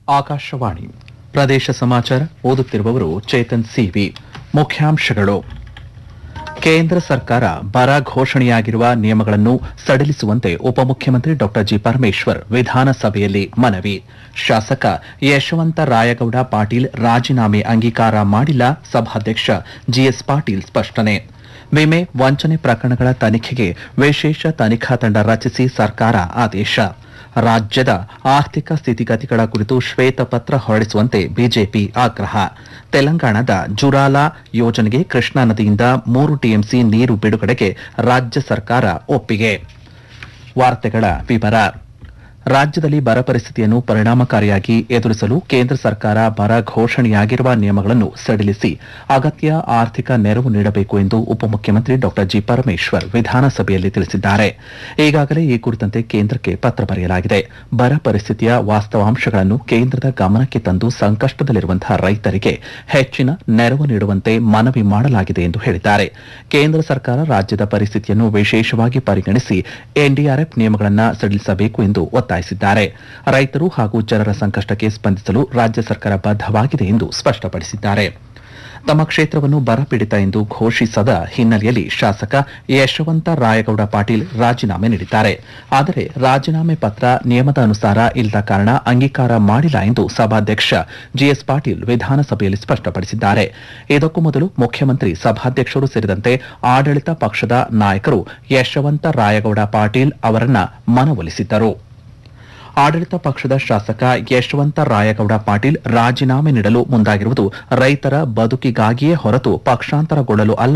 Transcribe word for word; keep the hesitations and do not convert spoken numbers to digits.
ಆಕಾಶವಾಣಿ ಪ್ರದೇಶ ಸಮಾಚಾರ ಓದುತ್ತಿರುವವರು ಚೇತನ್ ಸಿವಿ. ಮುಖ್ಯಾಂಶಗಳು: ಕೇಂದ್ರ ಸರ್ಕಾರ ಬರ ಘೋಷಣೆಯಾಗಿರುವ ನಿಯಮಗಳನ್ನು ಸಡಿಲಿಸುವಂತೆ ಉಪಮುಖ್ಯಮಂತ್ರಿ ಡಾ ಜಿ ಪರಮೇಶ್ವರ್ ವಿಧಾನಸಭೆಯಲ್ಲಿ ಮನವಿ. ಶಾಸಕ ಯಶವಂತ ರಾಯಗೌಡ ಪಾಟೀಲ್ ರಾಜೀನಾಮೆ ಅಂಗೀಕಾರ ಮಾಡಿಲ್ಲ, ಸಭಾಧ್ಯಕ್ಷ ಜಿಎಸ್ ಪಾಟೀಲ್ ಸ್ಪಷ್ಟನೆ. ವಿಮೆ ವಂಚನೆ ಪ್ರಕರಣಗಳ ತನಿಖೆಗೆ ವಿಶೇಷ ತನಿಖಾ ತಂಡ ರಚಿಸಿ ಸರ್ಕಾರ ಆದೇಶ. ರಾಜ್ಯದ ಆರ್ಥಿಕ ಸ್ಥಿತಿಗತಿಗಳ ಕುರಿತು ಶ್ವೇತಪತ್ರ ಹೊರಡಿಸುವಂತೆ ಬಿಜೆಪಿ ಆಗ್ರಹ. ತೆಲಂಗಾಣದ ಜುರಾಲಾ ಯೋಜನೆಗೆ ಕೃಷ್ಣಾ ನದಿಯಿಂದ ಮೂರು ಟಿಎಂಸಿ ನೀರು ಬಿಡುಗಡೆಗೆ ರಾಜ್ಯ ಸರ್ಕಾರ ಒಪ್ಪಿಗೆ. ವಾರ್ತೆಗಳ ವಿವರ. ರಾಜ್ಯದಲ್ಲಿ ಬರ ಪರಿಸ್ಥಿತಿಯನ್ನು ಪರಿಣಾಮಕಾರಿಯಾಗಿ ಎದುರಿಸಲು ಕೇಂದ್ರ ಸರ್ಕಾರ ಬರ ಘೋಷಣೆಯಾಗಿರುವ ನಿಯಮಗಳನ್ನು ಸಡಿಲಿಸಿ ಅಗತ್ಯ ಆರ್ಥಿಕ ನೆರವು ನೀಡಬೇಕು ಎಂದು ಉಪಮುಖ್ಯಮಂತ್ರಿ ಡಾ ಜಿ ಪರಮೇಶ್ವರ್ ವಿಧಾನಸಭೆಯಲ್ಲಿ ತಿಳಿಸಿದ್ದಾರೆ. ಈಗಾಗಲೇ ಈ ಕುರಿತಂತೆ ಕೇಂದ್ರಕ್ಕೆ ಪತ್ರ ಬರೆಯಲಾಗಿದೆ. ಬರ ಪರಿಸ್ಥಿತಿಯ ವಾಸ್ತವಾಂಶಗಳನ್ನು ಕೇಂದ್ರದ ಗಮನಕ್ಕೆ ತಂದು ಸಂಕಷ್ಟದಲ್ಲಿರುವಂತಹ ರೈತರಿಗೆ ಹೆಚ್ಚಿನ ನೆರವು ನೀಡುವಂತೆ ಮನವಿ ಮಾಡಲಾಗಿದೆ ಎಂದು ಹೇಳಿದ್ದಾರೆ. ಕೇಂದ್ರ ಸರ್ಕಾರ ರಾಜ್ಯದ ಪರಿಸ್ಥಿತಿಯನ್ನು ವಿಶೇಷವಾಗಿ ಪರಿಗಣಿಸಿ ಎನ್ಡಿಆರ್ಎಫ್ ನಿಯಮಗಳನ್ನು ಸಡಿಲಿಸಬೇಕು ಎಂದು ಒತ್ತಾಯಿಸಿದ್ದಾರೆ. ರೈತರು ಹಾಗೂ ಜನರ ಸಂಕಷ್ಟಕ್ಕೆ ಸ್ಪಂದಿಸಲು ರಾಜ್ಯ ಸರ್ಕಾರ ಬದ್ಧವಾಗಿದೆ ಎಂದು ಸ್ಪಷ್ಟಪಡಿಸಿದ್ದಾರೆ. ತಮ್ಮ ಕ್ಷೇತ್ರವನ್ನು ಬರಪೀಡಿತ ಎಂದು ಘೋಷಿಸದ ಹಿನ್ನೆಲೆಯಲ್ಲಿ ಶಾಸಕ ಯಶವಂತ ರಾಯಗೌಡ ಪಾಟೀಲ್ ರಾಜೀನಾಮೆ ನೀಡಿದ್ದಾರೆ. ಆದರೆ ರಾಜೀನಾಮೆ ಪತ್ರ ನಿಯಮದ ಅನುಸಾರ ಇಲ್ಲದ ಕಾರಣ ಅಂಗೀಕಾರ ಮಾಡಿಲ್ಲ ಎಂದು ಸಭಾಧ್ಯಕ್ಷ ಜಿಎಸ್ ಪಾಟೀಲ್ ವಿಧಾನಸಭೆಯಲ್ಲಿ ಸ್ಪಷ್ಟಪಡಿಸಿದ್ದಾರೆ. ಇದಕ್ಕೂ ಮೊದಲು ಮುಖ್ಯಮಂತ್ರಿ, ಸಭಾಧ್ಯಕ್ಷರು ಸೇರಿದಂತೆ ಆಡಳಿತ ಪಕ್ಷದ ನಾಯಕರು ಯಶವಂತ ರಾಯಗೌಡ ಪಾಟೀಲ್ ಅವರನ್ನ ಮನವೊಲಿಸಿದ್ದರು. ಆಡಳಿತ ಪಕ್ಷದ ಶಾಸಕ ಯಶವಂತ ರಾಯಗೌಡ ಪಾಟೀಲ್ ರಾಜೀನಾಮೆ ನೀಡಲು ಮುಂದಾಗಿರುವುದು ರೈತರ ಬದುಕಿಗಾಗಿಯೇ ಹೊರತು ಪಕ್ಷಾಂತರಗೊಳ್ಳಲು ಅಲ್ಲ